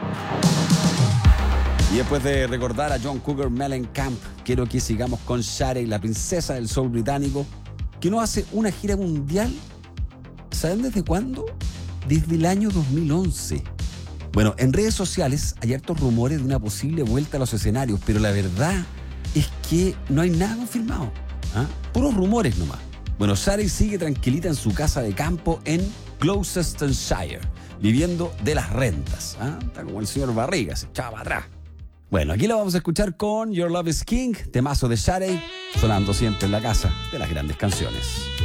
Y después de recordar a John Cougar Mellencamp, quiero que sigamos con Sharey, la princesa del soul británico, que nos hace una gira mundial. ¿Saben desde cuándo? Desde el año 2011. Bueno, en redes sociales hay hartos rumores de una posible vuelta a los escenarios, pero la verdad es que no hay nada confirmado. Puros rumores nomás. Bueno, Sharey sigue tranquilita en su casa de campo en Gloucestershire, viviendo de las rentas. Está como el señor Barriga, se echaba para atrás. Bueno, aquí lo vamos a escuchar con Your Love is King, temazo de Sharey, sonando siempre en la casa de las grandes canciones.